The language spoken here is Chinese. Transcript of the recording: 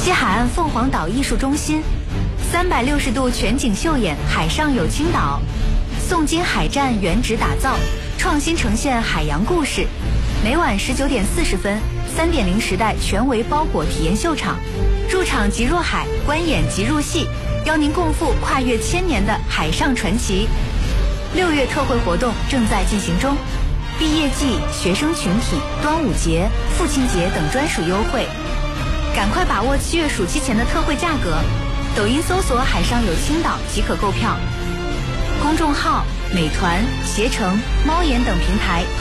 西海岸凤凰岛艺术中心，360度全景秀演海上有青岛，宋金海战原址打造，创新呈现海洋故事。每晚19点40分，3.0时代全维包裹体验秀场，入场即入海，观演即入戏，邀您共赴跨越1000年的海上传奇。6月特惠活动正在进行中，毕业季、学生群体、端午节、父亲节等专属优惠，赶快把握7月暑期前的特惠价格。抖音搜索海上有青岛即可购票，公众号美团、携程、猫眼等平台